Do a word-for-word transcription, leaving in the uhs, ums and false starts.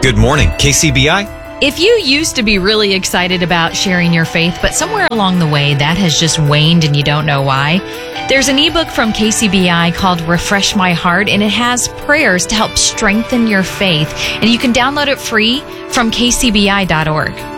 Good morning, K C B I. If you used to be really excited about sharing your faith, but somewhere along the way that has just waned and you don't know why, there's an ebook from K C B I called Refresh My Heart, and it has prayers to help strengthen your faith. And you can download it free from k c b i dot org.